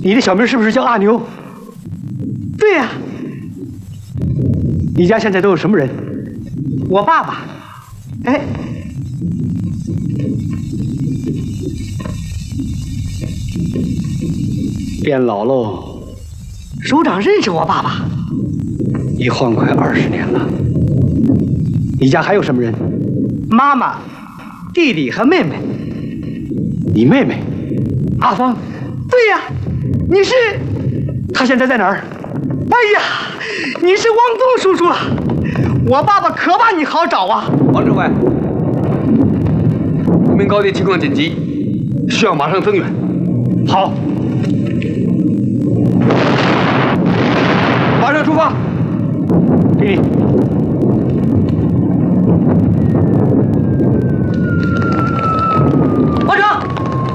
你的小名是不是叫阿牛？ 对呀。 你家现在都有什么人？ 我爸爸。哎， 变老喽。 首长认识我爸爸。 一晃快20年了。你家还有什么人？ 妈妈、弟弟和妹妹。 你妹妹，阿芳？ 对呀，你是？ 她现在在哪儿？ 哎呀，你是汪东叔叔啊！我爸爸可把你好找啊！ 王政委，无名高地情况紧急，需要马上增援。 好， 马上出发。 弟弟。